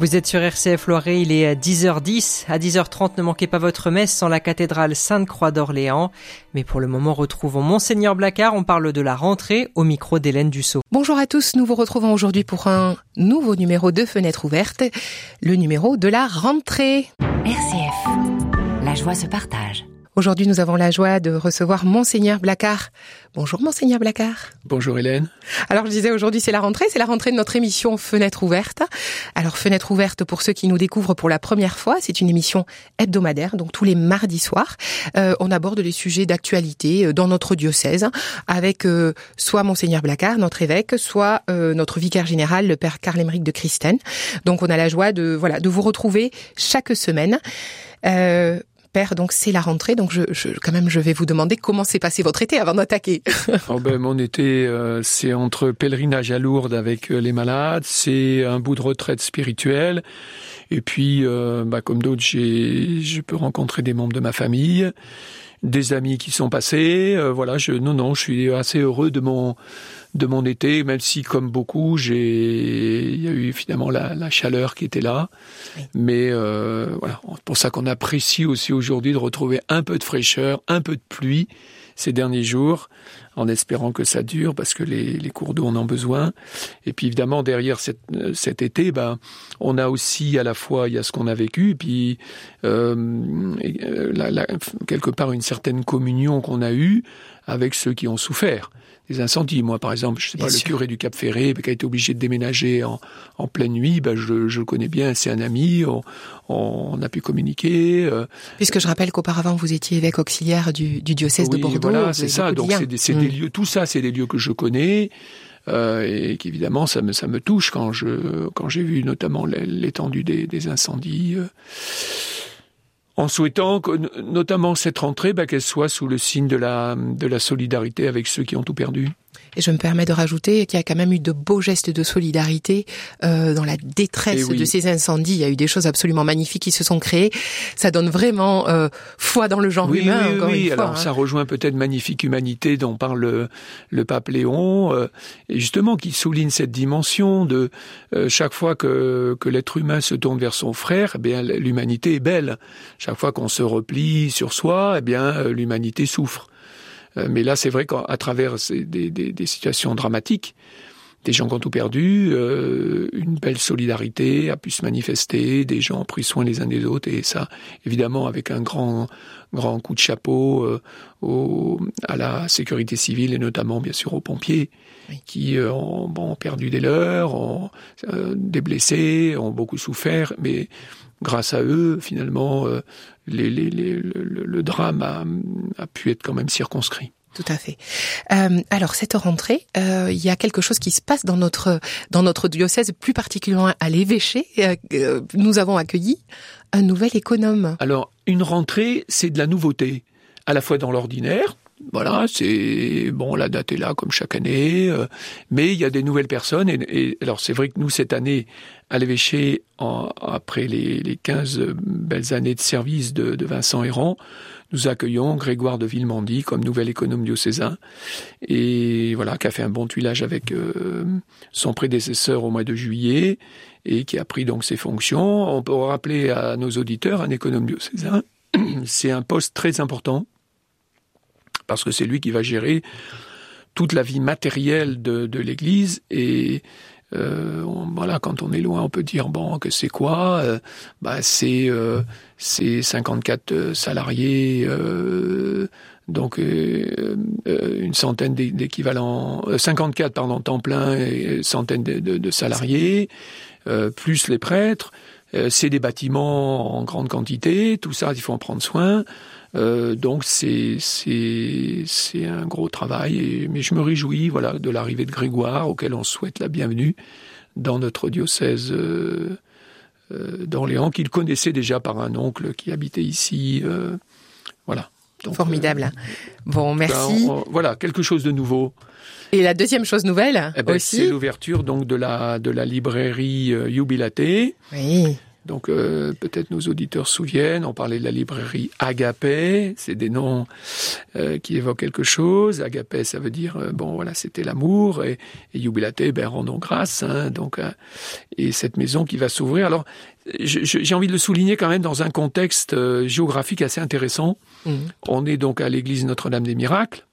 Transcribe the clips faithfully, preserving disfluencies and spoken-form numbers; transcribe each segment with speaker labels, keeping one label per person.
Speaker 1: Vous êtes sur R C F Loiret, il est dix heures dix. À dix heures trente, ne manquez pas votre messe sans la cathédrale Sainte-Croix d'Orléans. Mais pour le moment, retrouvons Monseigneur Blacard. On parle de la rentrée au micro d'Hélène Dussault.
Speaker 2: Bonjour à tous, nous vous retrouvons aujourd'hui pour un nouveau numéro de Fenêtre ouverte, le numéro de la rentrée.
Speaker 3: R C F, la joie se partage.
Speaker 2: Aujourd'hui, nous avons la joie de recevoir Monseigneur Blacard. Bonjour Monseigneur Blacard.
Speaker 4: Bonjour Hélène.
Speaker 2: Alors je disais aujourd'hui c'est la rentrée, c'est la rentrée de notre émission Fenêtre ouverte. Alors Fenêtre ouverte, pour ceux qui nous découvrent pour la première fois, c'est une émission hebdomadaire, donc tous les mardis soirs. Euh, on aborde les sujets d'actualité dans notre diocèse avec euh, soit Monseigneur Blacard, notre évêque, soit euh, notre vicaire général, le Père Karl-Emerick de Christen. Donc on a la joie de voilà de vous retrouver chaque semaine. Euh, Père, donc c'est la rentrée, donc je, je, quand même je vais vous demander comment s'est passé votre été avant d'attaquer.
Speaker 4: Oh ben, mon été, euh, c'est entre pèlerinage à Lourdes avec euh, les malades, c'est un bout de retraite spirituelle, et puis euh, bah, comme d'autres, j'ai, je peux rencontrer des membres de ma famille, des amis qui sont passés, euh, voilà, je, non, non, je suis assez heureux de mon de mon été, même si, comme beaucoup, j'ai, il y a eu finalement la, la chaleur qui était là. Oui. Mais euh, voilà, c'est pour ça qu'on apprécie aussi aujourd'hui de retrouver un peu de fraîcheur, un peu de pluie ces derniers jours, en espérant que ça dure, parce que les, les cours d'eau en ont besoin. Et puis évidemment, derrière cette, cet été, ben, on a aussi à la fois, il y a ce qu'on a vécu, et puis euh, la, la, quelque part une certaine communion qu'on a eue avec ceux qui ont souffert des incendies. Moi, par exemple, je sais bien pas, sûr. Le curé du Cap Ferré, qui a été obligé de déménager en, en pleine nuit, ben, je, je le connais bien, c'est un ami, on, on a pu communiquer. Euh,
Speaker 2: Puisque je rappelle qu'auparavant, vous étiez évêque auxiliaire du, du diocèse
Speaker 4: oui,
Speaker 2: de Bordeaux.
Speaker 4: Voilà, c'est ça. Donc, c'est, des, c'est mmh. des lieux, tout ça, c'est des lieux que je connais. Euh, et qu'évidemment ça me ça me touche quand je quand j'ai vu notamment l'étendue des, des incendies, euh, en souhaitant que notamment cette rentrée, bah, qu'elle soit sous le signe de la de la solidarité avec ceux qui ont tout perdu.
Speaker 2: Et je me permets de rajouter qu'il y a quand même eu de beaux gestes de solidarité euh, dans la détresse oui. de ces incendies. Il y a eu des choses absolument magnifiques qui se sont créées. Ça donne vraiment euh, foi dans le genre
Speaker 4: oui,
Speaker 2: humain.
Speaker 4: Oui,
Speaker 2: encore
Speaker 4: oui.
Speaker 2: une fois,
Speaker 4: Alors
Speaker 2: hein.
Speaker 4: Ça rejoint peut-être Magnifique Humanité dont parle le, le pape Léon, euh, et justement qui souligne cette dimension de euh, chaque fois que que l'être humain se tourne vers son frère, eh bien l'humanité est belle. Chaque fois qu'on se replie sur soi, eh bien l'humanité souffre. Mais là, c'est vrai qu'à travers des, des, des situations dramatiques, des gens qui ont tout perdu, euh, une belle solidarité a pu se manifester, des gens ont pris soin les uns des autres, et ça, évidemment, avec un grand, grand coup de chapeau euh, au, à la sécurité civile et notamment, bien sûr, aux pompiers, oui. qui euh, ont, bon, ont perdu des leurs, ont euh, des blessés, ont beaucoup souffert, mais grâce à eux, finalement, euh, les, les, les, le, le drame a, a pu être quand même circonscrit.
Speaker 2: Tout à fait. Euh, alors cette rentrée, euh, il y a quelque chose qui se passe dans notre dans notre diocèse, plus particulièrement à l'évêché. Euh, nous avons accueilli un nouvel économe.
Speaker 4: Alors une rentrée, c'est de la nouveauté, à la fois dans l'ordinaire. Voilà, c'est bon, la date est là comme chaque année, euh, mais il y a des nouvelles personnes. Et, et alors c'est vrai que nous cette année à l'évêché, en, après les, les quinze belles années de service de, de Vincent Héran, nous accueillons Grégoire de Villemandy comme nouvel économe diocésain, et voilà, qui a fait un bon tuilage avec euh, son prédécesseur au mois de juillet et qui a pris donc ses fonctions. On peut rappeler à nos auditeurs, un économe diocésain, c'est un poste très important, parce que c'est lui qui va gérer toute la vie matérielle de, de l'Église. Et euh, on, voilà, quand on est loin, on peut dire bon que c'est quoi euh, bah c'est euh, c'est cinquante-quatre salariés, euh, donc euh, euh, une centaine d'équivalents, euh, cinquante-quatre pardon temps plein et centaine de, de, de salariés, euh, plus les prêtres. Euh, c'est des bâtiments en grande quantité, tout ça il faut en prendre soin. Euh, donc c'est c'est c'est un gros travail, et, mais je me réjouis voilà de l'arrivée de Grégoire, auquel on souhaite la bienvenue dans notre diocèse euh, euh, d'Orléans, qu'il connaissait déjà par un oncle qui habitait ici. Euh, voilà.
Speaker 2: Donc, formidable. Euh, bon, merci.
Speaker 4: Ben, on, voilà, quelque chose de nouveau.
Speaker 2: Et la deuxième chose nouvelle
Speaker 4: eh ben,
Speaker 2: aussi,
Speaker 4: c'est l'ouverture donc de la de la librairie euh, Jubilate.
Speaker 2: Oui.
Speaker 4: Donc euh, peut-être nos auditeurs se souviennent, on parlait de la librairie Agapé, c'est des noms euh, qui évoquent quelque chose. Agapé, ça veut dire, euh, bon voilà, c'était l'amour, et, et Jubilate, ben rendons grâce. Hein, donc, euh, et cette maison qui va s'ouvrir. Alors, je, je, j'ai envie de le souligner quand même dans un contexte euh, géographique assez intéressant. Mmh. On est donc à l'église Notre-Dame des Miracles,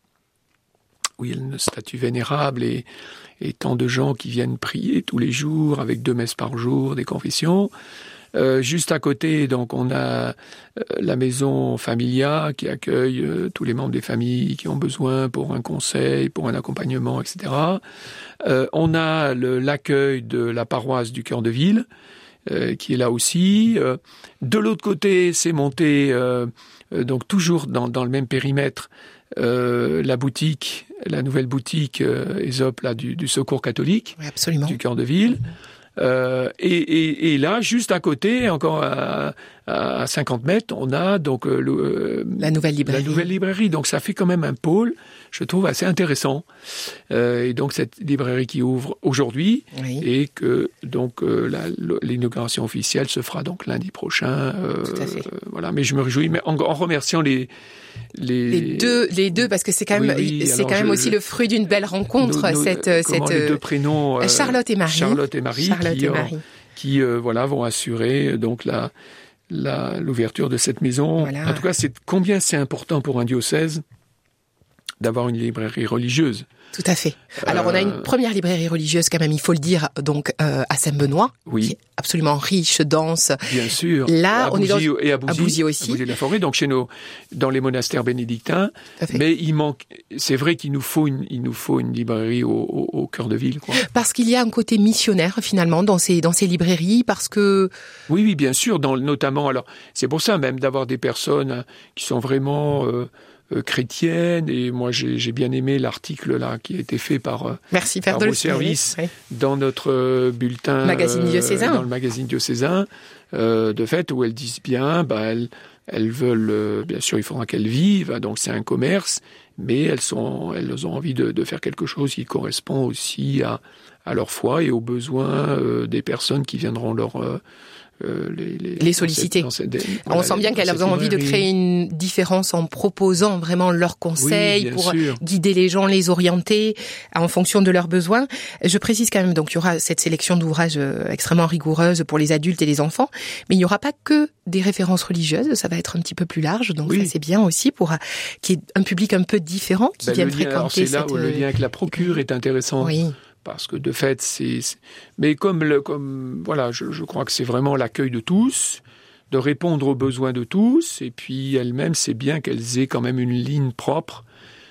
Speaker 4: où il y a une statue vénérable et, et tant de gens qui viennent prier tous les jours, avec deux messes par jour, des confessions. Euh, juste à côté, donc, on a euh, la maison Familia qui accueille euh, tous les membres des familles qui ont besoin pour un conseil, pour un accompagnement, et cetera. Euh, on a le, l'accueil de la paroisse du Cœur de Ville, euh, qui est là aussi. Euh, de l'autre côté, c'est monté, euh, euh, donc toujours dans, dans le même périmètre, euh, la boutique, la nouvelle boutique euh, Ésope là, du, du Secours catholique,
Speaker 2: oui, absolument.
Speaker 4: Du Cœur de Ville. Euh, et, et, et là, juste à côté, encore à, à cinquante mètres, on a donc euh, le,
Speaker 2: la nouvelle librairie.
Speaker 4: La nouvelle librairie. Donc ça fait quand même un pôle, je trouve, assez intéressant. Euh, et donc cette librairie qui ouvre aujourd'hui, oui. Et que donc euh, la, l'inauguration officielle se fera donc lundi prochain. Euh,
Speaker 2: Tout à fait.
Speaker 4: Euh, voilà. Mais je me réjouis, mais en, en remerciant les
Speaker 2: Les... les deux, les deux, parce que c'est quand même, oui, oui. c'est Alors quand même je, aussi le fruit d'une belle rencontre.
Speaker 4: Nos, nos,
Speaker 2: cette,
Speaker 4: comment
Speaker 2: cette
Speaker 4: les deux prénoms, euh,
Speaker 2: Charlotte et Marie.
Speaker 4: Charlotte et Marie,
Speaker 2: Charlotte
Speaker 4: qui,
Speaker 2: et Marie.
Speaker 4: Euh, qui euh, voilà vont assurer donc la, la l'ouverture de cette maison. Voilà. En tout cas, c'est combien c'est important pour un diocèse d'avoir une librairie religieuse.
Speaker 2: Tout à fait. Alors, euh... on a une première librairie religieuse, quand même, il faut le dire, donc euh, à Saint-Benoît,
Speaker 4: oui.
Speaker 2: qui est absolument riche, dense.
Speaker 4: Bien sûr.
Speaker 2: Là,
Speaker 4: à
Speaker 2: on
Speaker 4: Bouzy,
Speaker 2: est dans
Speaker 4: et à Bouzy,
Speaker 2: à Bouzy aussi.
Speaker 4: À Bouzy de la Forêt, donc chez nos, dans les monastères bénédictins. Mais il manque. C'est vrai qu'il nous faut une, il nous faut une librairie au, au, au cœur de ville, quoi.
Speaker 2: Parce qu'il y a un côté missionnaire finalement dans ces dans ces librairies, parce que.
Speaker 4: Oui, oui, bien sûr. Dans notamment, alors, c'est pour ça même d'avoir des personnes qui sont vraiment. Euh, Euh, chrétienne, et moi j'ai, j'ai bien aimé l'article là qui a été fait par,
Speaker 2: Merci,
Speaker 4: par vos services oui. dans notre euh, bulletin
Speaker 2: magazine diocésain.
Speaker 4: Euh, dans le magazine diocésain, euh, de fait où elles disent bien, bah elles, elles veulent, euh, bien sûr il faudra qu'elles vivent, donc c'est un commerce, mais elles sont, elles ont envie de, de faire quelque chose qui correspond aussi à, à leur foi et aux besoins euh, des personnes qui viendront leur euh, Euh, les, les,
Speaker 2: les solliciter.
Speaker 4: Dans cette, dans cette, voilà,
Speaker 2: on sent bien qu'elles ont envie de créer une différence en proposant vraiment leurs conseils
Speaker 4: oui,
Speaker 2: pour
Speaker 4: sûr.
Speaker 2: guider les gens, les orienter en fonction de leurs besoins. Je précise quand même, donc il y aura cette sélection d'ouvrages extrêmement rigoureuse pour les adultes et les enfants, mais il n'y aura pas que des références religieuses, ça va être un petit peu plus large, donc oui. ça c'est bien aussi pour qu'il y ait un public un peu différent qui
Speaker 4: ben,
Speaker 2: vienne
Speaker 4: lien,
Speaker 2: fréquenter
Speaker 4: alors c'est là
Speaker 2: cette...
Speaker 4: où le lien avec la procure est intéressant.
Speaker 2: Oui.
Speaker 4: Parce que de fait, c'est, c'est... mais comme le, comme voilà, je, je crois que c'est vraiment l'accueil de tous, de répondre aux besoins de tous, et puis elles-mêmes, c'est bien qu'elles aient quand même une ligne propre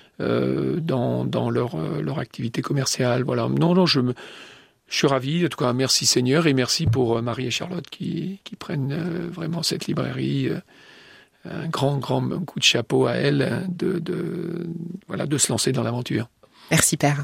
Speaker 4: euh, dans dans leur euh, leur activité commerciale. Voilà. Non, non, je me, je suis ravi. En tout cas, merci Seigneur et merci pour euh, Marie et Charlotte qui qui prennent euh, vraiment cette librairie. Euh, un grand grand coup de chapeau à elles de de voilà de se lancer dans l'aventure.
Speaker 2: Merci Père.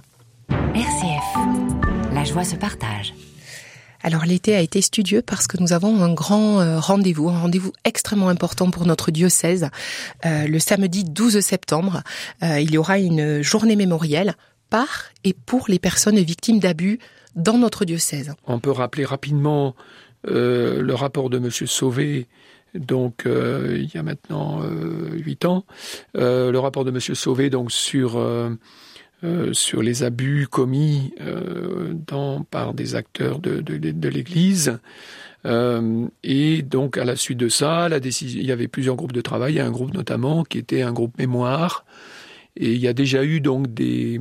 Speaker 3: R C F, la joie se partage.
Speaker 2: Alors l'été a été studieux parce que nous avons un grand euh, rendez-vous, un rendez-vous extrêmement important pour notre diocèse. Euh, le samedi douze septembre, euh, il y aura une journée mémorielle par et pour les personnes victimes d'abus dans notre diocèse.
Speaker 4: On peut rappeler rapidement euh, le rapport de Monsieur Sauvé, donc euh, il y a maintenant huit euh, ans, euh, le rapport de Monsieur Sauvé donc sur euh, Euh, sur les abus commis euh, dans, par des acteurs de, de, de l'Église. Euh, et donc, à la suite de ça, la décision, il y avait plusieurs groupes de travail. Il y a un groupe notamment qui était un groupe mémoire. Et il y a déjà eu donc des,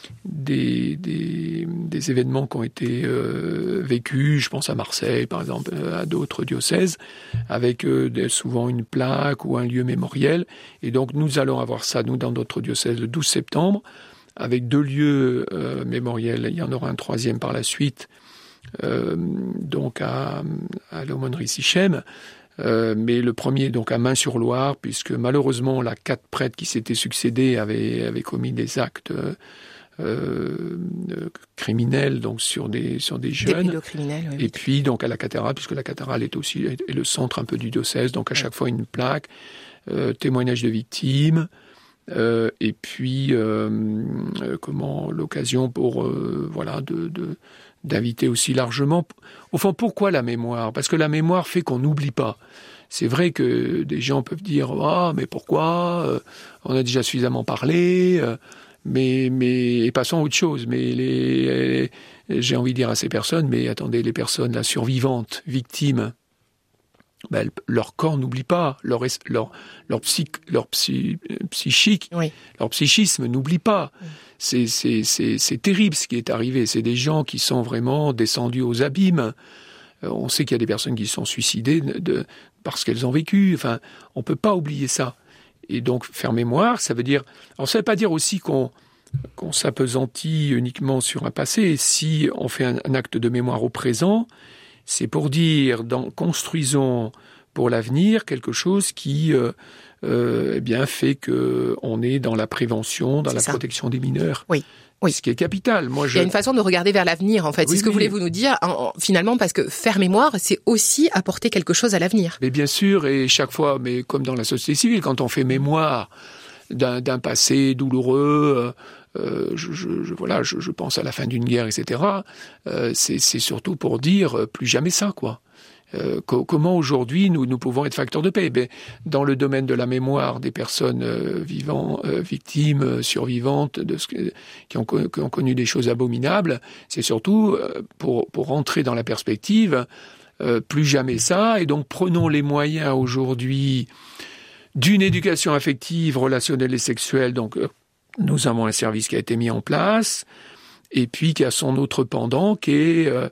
Speaker 4: des, des, des événements qui ont été euh, vécus. Je pense à Marseille, par exemple, à d'autres diocèses, avec euh, des, souvent une plaque ou un lieu mémoriel. Et donc, nous allons avoir ça, nous, dans notre diocèse, le douze septembre, avec deux lieux euh, mémoriels. Il y en aura un troisième par la suite, euh, donc à, à l'aumônerie Sichem. Euh, mais le premier donc à Main-sur-Loire, puisque malheureusement la quatre prêtres qui s'étaient succédés avaient, avaient commis des actes euh, euh, criminels donc sur des sur des jeunes.
Speaker 2: Des pédocriminels, oui.
Speaker 4: Et puis donc à la cathédrale, puisque la cathédrale est aussi est le centre un peu du diocèse, donc à chaque oui. fois une plaque, euh, témoignage de victimes. Euh, et puis euh, euh, comment l'occasion pour euh, voilà de, de d'inviter aussi largement. Au fond, pourquoi la mémoire ? Parce que la mémoire fait qu'on n'oublie pas. C'est vrai que des gens peuvent dire « Ah, mais pourquoi euh, on a déjà suffisamment parlé euh, ?» Mais, mais, et passons à autre chose. Mais les, les, j'ai envie de dire à ces personnes, mais attendez, les personnes là, survivantes, victimes, ben, leur corps n'oublie pas, leur, leur, leur, psy, leur psy, psychique, oui. leur psychisme n'oublie pas. Oui. C'est, c'est, c'est, c'est terrible ce qui est arrivé. C'est des gens qui sont vraiment descendus aux abîmes. On sait qu'il y a des personnes qui se sont suicidées de, de, parce qu'elles ont vécu. Enfin, on peut pas oublier ça. Et donc, faire mémoire, ça veut dire... Alors, ça veut pas dire aussi qu'on, qu'on s'appesantit uniquement sur un passé. Si on fait un, un acte de mémoire au présent, c'est pour dire, dans, construisons pour l'avenir quelque chose qui euh, euh, eh bien, fait qu'on est dans la prévention, dans c'est la ça. protection des mineurs. Oui. Oui. Ce qui est capital. Moi, je...
Speaker 2: Il y a une façon de regarder vers l'avenir, en fait. Oui, c'est ce que oui. voulez-vous nous dire, en, en, finalement, parce que faire mémoire, c'est aussi apporter quelque chose à l'avenir.
Speaker 4: Mais bien sûr, et chaque fois, mais comme dans la société civile, quand on fait mémoire d'un, d'un passé douloureux, euh, je, je, je, voilà, je, je pense à la fin d'une guerre, et cetera, euh, c'est, c'est surtout pour dire euh, plus jamais ça, quoi. Euh, co- comment aujourd'hui nous, nous pouvons être facteurs de paix ? Ben, dans le domaine de la mémoire des personnes euh, vivant, euh, victimes, euh, survivantes, de ce que, qui, ont, qui ont connu des choses abominables, c'est surtout euh, pour, pour rentrer dans la perspective, euh, plus jamais ça, et donc prenons les moyens aujourd'hui d'une éducation affective, relationnelle et sexuelle. Donc euh, nous avons un service qui a été mis en place, et puis qui a son autre pendant qui est... Euh,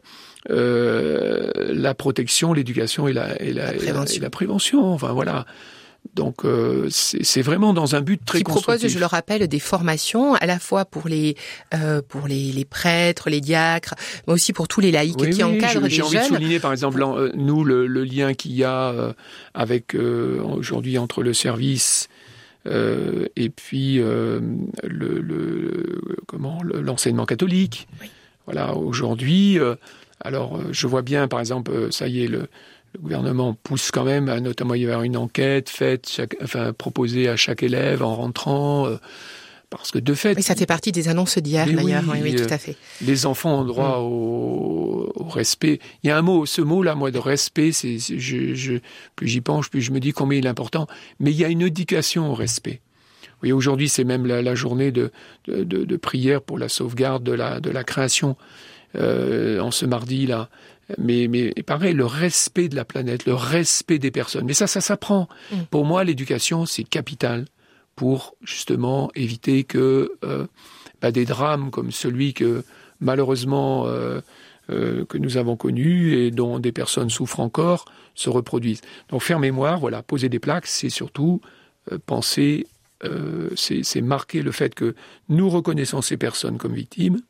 Speaker 4: Euh, la protection, l'éducation et la, et la, et la, et la prévention. Enfin voilà. Donc euh, c'est, c'est vraiment dans un but très
Speaker 2: qui
Speaker 4: constructif.
Speaker 2: Propose, je le rappelle, des formations à la fois pour les euh, pour les, les prêtres, les diacres, mais aussi pour tous les laïcs
Speaker 4: oui,
Speaker 2: qui
Speaker 4: oui,
Speaker 2: encadrent
Speaker 4: je,
Speaker 2: des
Speaker 4: j'ai
Speaker 2: jeunes.
Speaker 4: J'ai envie de souligner, par exemple, euh, nous le, le lien qu'il y a euh, avec euh, aujourd'hui entre le service euh, et puis euh, le, le comment le, l'enseignement catholique. Oui. Voilà, aujourd'hui. Euh, Alors, je vois bien, par exemple, ça y est, le, le gouvernement pousse quand même à notamment y avoir une enquête faite, chaque, enfin proposée à chaque élève en rentrant, euh, parce que de fait...
Speaker 2: Oui, ça fait partie des annonces d'hier, d'ailleurs. Oui, oui, oui, tout à fait.
Speaker 4: Les enfants ont droit mmh. au, au respect. Il y a un mot, ce mot-là, moi, de respect, c'est, c'est je, je, plus j'y pense, plus je me dis combien il est important. Mais il y a une éducation au respect. Oui, aujourd'hui, c'est même la, la journée de, de, de, de prière pour la sauvegarde de la, de la création. Euh, en ce mardi-là. Mais, mais pareil, le respect de la planète, le respect des personnes. Mais ça, ça s'apprend. Mmh. Pour moi, l'éducation, c'est capital pour, justement, éviter que euh, bah, des drames comme celui que, malheureusement, euh, euh, que nous avons connu et dont des personnes souffrent encore, se reproduisent. Donc, faire mémoire, voilà, poser des plaques, c'est surtout euh, penser, euh, c'est, c'est marquer le fait que nous reconnaissons ces personnes comme victimes.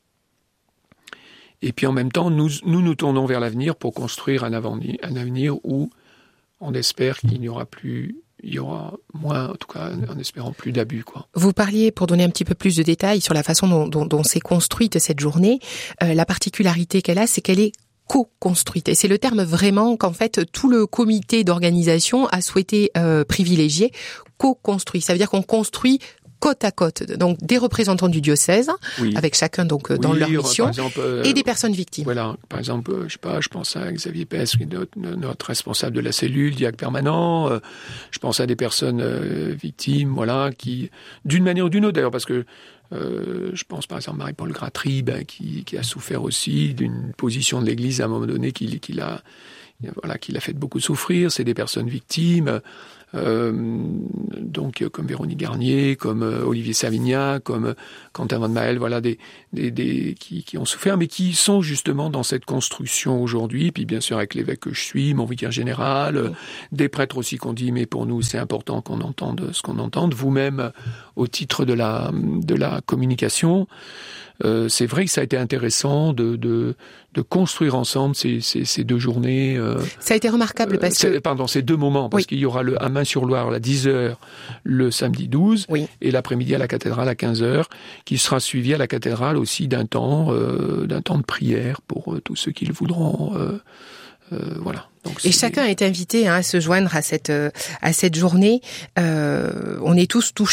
Speaker 4: Et puis en même temps, nous, nous nous tournons vers l'avenir pour construire un avenir, un avenir où on espère qu'il n'y aura plus, il y aura moins, en tout cas, en espérant plus d'abus, quoi.
Speaker 2: Vous parliez, pour donner un petit peu plus de détails sur la façon dont, dont, dont s'est construite cette journée, euh, la particularité qu'elle a, c'est qu'elle est co-construite. Et c'est le terme vraiment qu'en fait, tout le comité d'organisation a souhaité euh, privilégier, co-construit. Ça veut dire qu'on construit côte à côte, donc des représentants du diocèse, oui. avec chacun donc dans oui, leur mission, par exemple, euh, et des personnes victimes.
Speaker 4: Voilà, par exemple, euh, je sais pas, je pense à Xavier Pes, qui est notre, notre responsable de la cellule, diacre permanent. Euh, je pense à des personnes euh, victimes, voilà, qui, d'une manière ou d'une autre d'ailleurs, parce que euh, je pense par exemple à Marie-Paul Gratry, ben, qui, qui a souffert aussi d'une position de l'Église à un moment donné qui, qui l'a, voilà, qui l'a fait beaucoup souffrir. C'est des personnes victimes. Euh, donc comme Véronique Garnier, comme euh, Olivier Savignac, comme euh, Quentin Van Mael, voilà des, des, des qui, qui ont souffert, mais qui sont justement dans cette construction aujourd'hui. Puis bien sûr avec l'évêque que je suis, mon vicaire général, euh, des prêtres aussi qu'on dit, mais pour nous c'est important qu'on entende ce qu'on entende. Vous-même, au titre de la de la communication, euh, c'est vrai que ça a été intéressant de de, de construire ensemble ces, ces, ces deux journées. Euh,
Speaker 2: ça a été remarquable parce
Speaker 4: euh,
Speaker 2: que
Speaker 4: pardon, ces deux moments parce oui. qu'il y aura le à Main-sur-Loire à dix heures le samedi douze oui. et l'après-midi à la cathédrale à quinze heures, qui sera suivi à la cathédrale aussi d'un temps euh, d'un temps de prière pour euh, tous ceux qui le voudront. Euh, euh, voilà. Donc,
Speaker 2: et chacun est invité hein, à se joindre à cette à cette journée. Euh, on est tous touchés.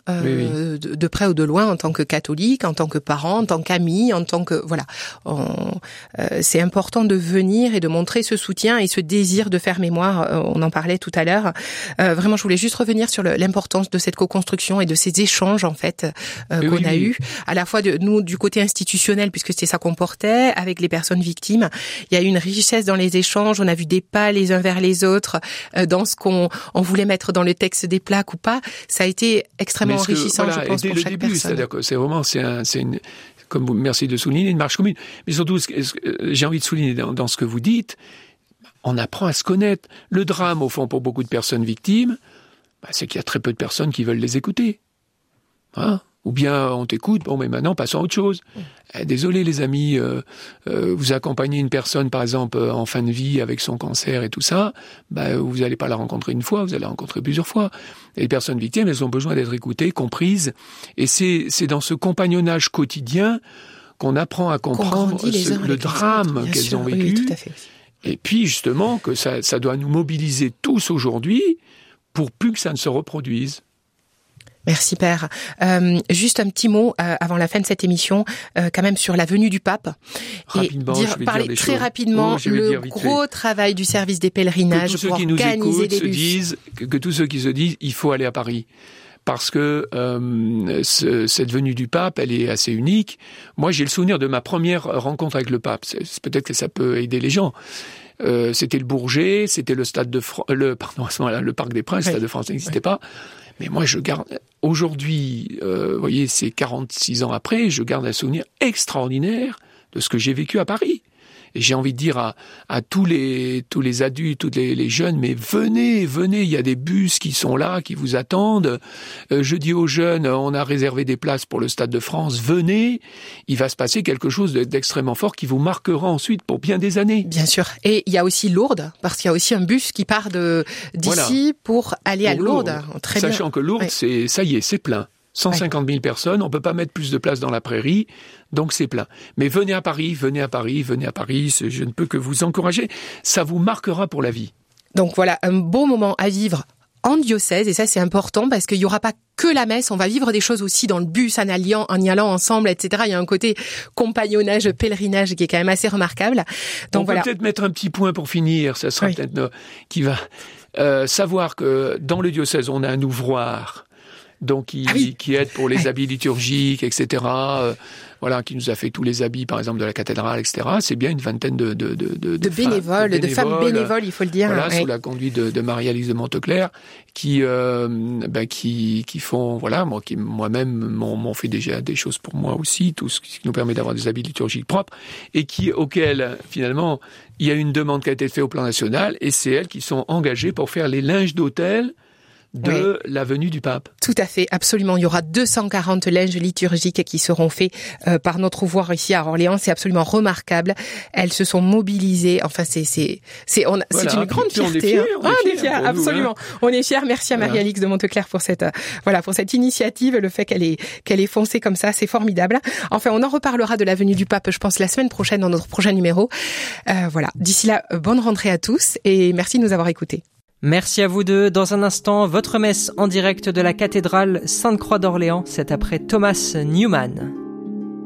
Speaker 2: euh,
Speaker 4: oui, oui.
Speaker 2: De, de près ou de loin, en tant que catholique, en tant que parent, en tant qu'ami, en tant que voilà. On, euh, c'est important de venir et de montrer ce soutien et ce désir de faire mémoire. Euh, on en parlait tout à l'heure. Euh, vraiment, je voulais juste revenir sur le, l'importance de cette co-construction et de ces échanges en fait euh, qu'on
Speaker 4: oui,
Speaker 2: a
Speaker 4: oui.
Speaker 2: eu, à la fois de nous du côté institutionnel, puisque c'était ça qu'on portait, avec les personnes victimes. Il y a eu une richesse dans les échanges. On a vu des pas les uns vers les autres euh, dans ce qu'on on voulait mettre dans le texte des plaques ou pas. Ça a été extrêmement
Speaker 4: que,
Speaker 2: enrichissant,
Speaker 4: voilà,
Speaker 2: je pense,
Speaker 4: dès
Speaker 2: pour
Speaker 4: le
Speaker 2: chaque
Speaker 4: début,
Speaker 2: personne.
Speaker 4: C'est-à-dire que c'est vraiment, c'est, un, c'est une, comme vous, merci de souligner, une marche commune. Mais surtout, ce que, ce que, j'ai envie de souligner dans, dans ce que vous dites, on apprend à se connaître. Le drame, au fond, pour beaucoup de personnes victimes, bah, c'est qu'il y a très peu de personnes qui veulent les écouter. Hein ? Ou bien on t'écoute, bon mais maintenant passons à autre chose. Eh, désolé les amis, euh, euh, vous accompagnez une personne par exemple en fin de vie avec son cancer et tout ça, bah, vous n'allez pas la rencontrer une fois, vous allez la rencontrer plusieurs fois. Et les personnes victimes, elles ont besoin d'être écoutées, comprises, et c'est, c'est dans ce compagnonnage quotidien qu'on apprend à comprendre ce, le drame qu'elles
Speaker 2: sûr,
Speaker 4: ont vécu.
Speaker 2: Oui, tout à fait.
Speaker 4: Et puis justement que ça, ça doit nous mobiliser tous aujourd'hui pour plus que ça ne se reproduise.
Speaker 2: Merci Père. Euh, juste un petit mot euh, avant la fin de cette émission, euh, quand même sur la venue du pape.
Speaker 4: Rapidement,
Speaker 2: et dire,
Speaker 4: je vais
Speaker 2: parler
Speaker 4: dire des
Speaker 2: très
Speaker 4: choses.
Speaker 2: rapidement
Speaker 4: Oh,
Speaker 2: le gros travail du service des pèlerinages
Speaker 4: que tous ceux
Speaker 2: pour
Speaker 4: qui nous
Speaker 2: organiser
Speaker 4: écoutent
Speaker 2: des
Speaker 4: se
Speaker 2: bus.
Speaker 4: disent que, que tous ceux qui se disent il faut aller à Paris. Parce que euh, ce, cette venue du pape, elle est assez unique. Moi, j'ai le souvenir de ma première rencontre avec le pape. C'est, c'est peut-être que ça peut aider les gens. Euh, c'était le Bourget, c'était le stade de France, le pardon, à ce moment-là, le Parc des Princes, le
Speaker 2: oui.
Speaker 4: Stade de France n'existait
Speaker 2: oui.
Speaker 4: pas. Mais moi, je garde aujourd'hui, euh, vous voyez, c'est quarante-six ans après, je garde un souvenir extraordinaire de ce que j'ai vécu à Paris. Et j'ai envie de dire à, à tous les tous les adultes, tous les, les jeunes, mais venez, venez, il y a des bus qui sont là, qui vous attendent. Euh, je dis aux jeunes, on a réservé des places pour le Stade de France, venez, il va se passer quelque chose d'extrêmement fort qui vous marquera ensuite pour bien des années.
Speaker 2: Bien sûr. Et il y a aussi Lourdes, parce qu'il y a aussi un bus qui part de d'ici
Speaker 4: voilà.
Speaker 2: pour aller
Speaker 4: pour
Speaker 2: à Lourdes.
Speaker 4: Lourdes.
Speaker 2: Très
Speaker 4: Sachant
Speaker 2: bien.
Speaker 4: que Lourdes,
Speaker 2: oui.
Speaker 4: c'est ça y est, c'est plein. cent cinquante mille personnes, on peut pas mettre plus de place dans la prairie, donc c'est plein. Mais venez à Paris, venez à Paris, venez à Paris, je ne peux que vous encourager, ça vous marquera pour la vie.
Speaker 2: Donc voilà, un beau moment à vivre en diocèse, et ça c'est important parce qu'il y aura pas que la messe, on va vivre des choses aussi dans le bus en alliant, en y allant ensemble, et cetera. Il y a un côté compagnonnage, pèlerinage qui est quand même assez remarquable. Donc
Speaker 4: on
Speaker 2: voilà.
Speaker 4: peut peut-être mettre un petit point pour finir, ça sera
Speaker 2: oui.
Speaker 4: peut-être no, qui va euh, savoir que dans le diocèse on a un ouvroir. Donc qui, ah oui. qui aide pour les oui. habits liturgiques, et cetera. Euh, voilà, qui nous a fait tous les habits, par exemple, de la cathédrale, et cetera. C'est bien une vingtaine de de de de,
Speaker 2: de, bénévoles, de, bénévoles, de femmes bénévoles, il faut le dire.
Speaker 4: Voilà,
Speaker 2: oui.
Speaker 4: sous la conduite de, de Marie-Alice de Monteclair, qui euh, ben, qui qui font voilà, moi qui moi-même m'ont, m'ont fait déjà des choses pour moi aussi, tout ce qui nous permet d'avoir des habits liturgiques propres, et qui auxquels finalement il y a une demande qui a été faite au plan national, et c'est elles qui sont engagées pour faire les linges d'autel de oui. la venue du pape.
Speaker 2: Tout à fait, absolument. Il y aura deux cent quarante linges liturgiques qui seront faits euh, par notre ouvroir ici à Orléans. C'est absolument remarquable. Elles se sont mobilisées. Enfin, c'est c'est c'est on, voilà. c'est une grande
Speaker 4: puis, puis
Speaker 2: fierté.
Speaker 4: On est fiers, on,
Speaker 2: hein.
Speaker 4: on
Speaker 2: est fiers,
Speaker 4: nous,
Speaker 2: absolument.
Speaker 4: Hein.
Speaker 2: On est fiers. Merci à
Speaker 4: voilà.
Speaker 2: Marie-Alix de Monteclair pour cette euh, voilà pour cette initiative. Le fait qu'elle est qu'elle est foncée comme ça, c'est formidable. Enfin, on en reparlera de la venue du pape, je pense, la semaine prochaine dans notre prochain numéro. Euh, voilà. D'ici là, bonne rentrée à tous et merci de nous avoir écoutés.
Speaker 1: Merci à vous deux. Dans un instant, votre messe en direct de la cathédrale Sainte-Croix d'Orléans, c'est après Thomas Newman.